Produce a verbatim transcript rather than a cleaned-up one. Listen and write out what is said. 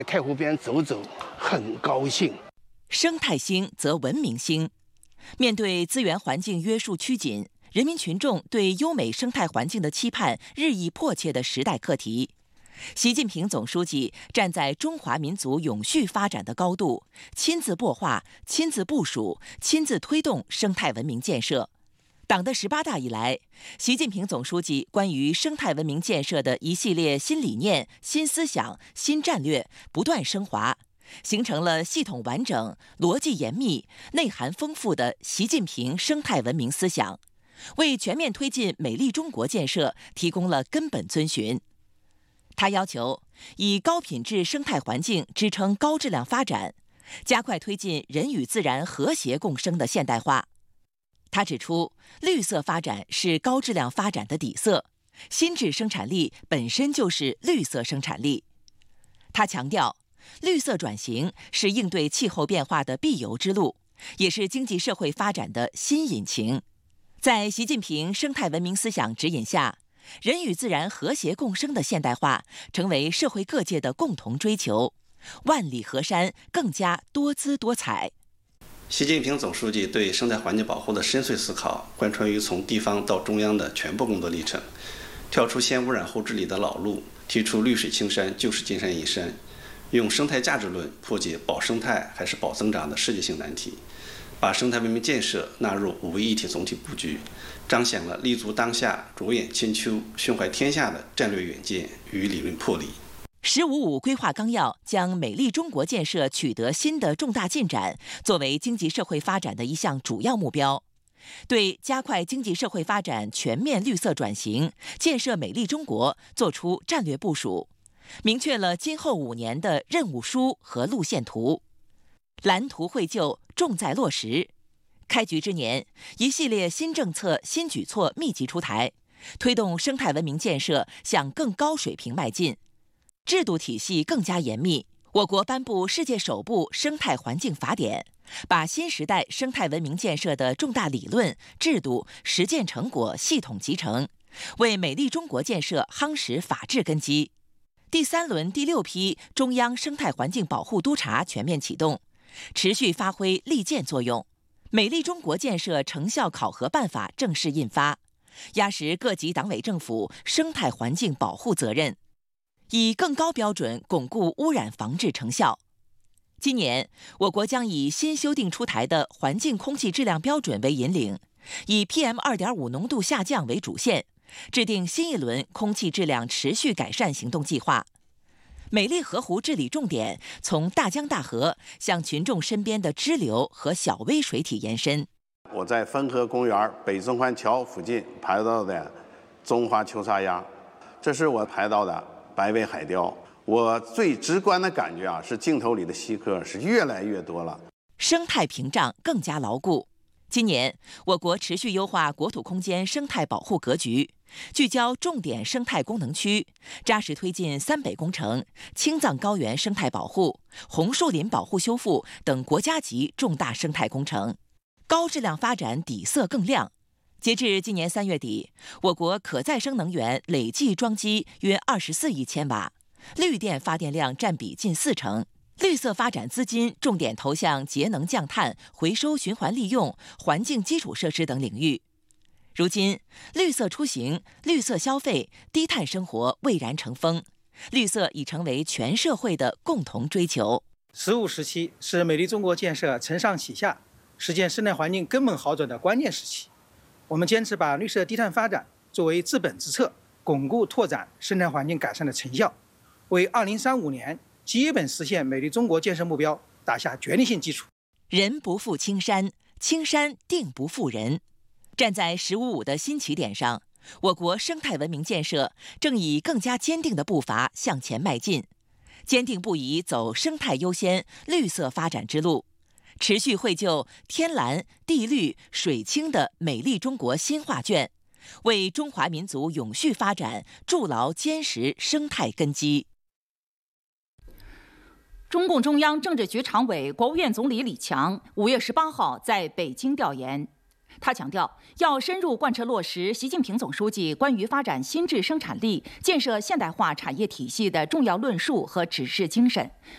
太湖边走走，很高兴。 生态兴则文明兴。面对资源环境约束趋紧，人民群众对优美生态环境的期盼日益迫切的时代课题，习近平总书记站在中华民族永续发展的高度，亲自擘画、亲自部署、亲自推动生态文明建设。党的十八大以来，习近平总书记关于生态文明建设的一系列新理念、新思想、新战略不断升华，形成了系统完整、逻辑严密、内涵丰富的习近平生态文明思想，为全面推进美丽中国建设提供了根本遵循。他要求以高品质生态环境支撑高质量发展，加快推进人与自然和谐共生的现代化。他指出，绿色发展是高质量发展的底色，新质生产力本身就是绿色生产力。他强调，绿色转型是应对气候变化的必由之路，也是经济社会发展的新引擎。在习近平生态文明思想指引下，人与自然和谐共生的现代化成为社会各界的共同追求，万里河山更加多姿多彩。 习近平总书记对生态环境保护的深邃思考，贯穿于从地方到中央的全部工作历程，跳出先污染后治理的老路，提出绿水青山就是金山银山，用生态价值论破解保生态还是保增长的世界性难题，把生态文明建设纳入五位一体总体布局，彰显了立足当下、着眼千秋、胸怀天下的战略远见与理论魄力。 十五五规划纲要将美丽中国建设取得新的重大进展作为经济社会发展的一项主要目标，对加快经济社会发展全面绿色转型、建设美丽中国作出战略部署，明确了今后五年的任务书和路线图，蓝图绘就，重在落实。开局之年，一系列新政策、新举措密集出台，推动生态文明建设向更高水平迈进。制度体系更加严密，我国颁布世界首部生态环境法典，把新时代生态文明建设的重大理论、制度、实践成果系统集成，为美丽中国建设夯实法治根基。第三轮第六批中央生态环境保护督察全面启动，持续发挥利剑作用。美丽中国建设成效考核办法正式印发，压实各级党委政府生态环境保护责任，以更高标准巩固污染防治成效。今年，我国将以新修订出台的环境空气质量标准为引领，以 P M 二点五 浓度下降为主线，制定新一轮空气质量持续改善行动计划。美丽河湖治理重点从大江大河向群众身边的支流和小微水体延伸。 我在汾河公园北中环桥附近拍到的中华秋沙鸭，这是我拍到的白尾海雕。我最直观的感觉啊，是镜头里的稀客是越来越多了， 生态屏障更加牢固。今年，我国持续优化国土空间生态保护格局，聚焦重点生态功能区，扎实推进三北工程、青藏高原生态保护、红树林保护修复等国家级重大生态工程，高质量发展底色更亮。截至今年三月底，我国可再生能源累计装机约二十四亿千瓦，绿电发电量占比近四成。绿色发展资金重点投向节能降碳、回收循环利用、环境基础设施等领域。如今，绿色出行、绿色消费、低碳生活蔚然成风，绿色已成为全社会的共同追求。 十五时期是美丽中国建设承上启下、实现生态环境根本好转的关键时期。我们坚持把绿色低碳发展作为治本之策，巩固拓展生态环境改善的成效，为二零三五年基本实现美丽中国建设目标打下决定性基础。 人不负青山，青山定不负人。站在“十五五”的新起点上，我国生态文明建设正以更加坚定的步伐向前迈进，坚定不移走生态优先、绿色发展之路，持续绘就天蓝、地绿、水清的美丽中国新画卷，为中华民族永续发展筑牢坚实生态根基。 中共中央政治局常委、国务院总理李强五月十八号在北京调研。他强调，要深入贯彻落实习近平总书记关于发展新质生产力、建设现代化产业体系的重要论述和指示精神，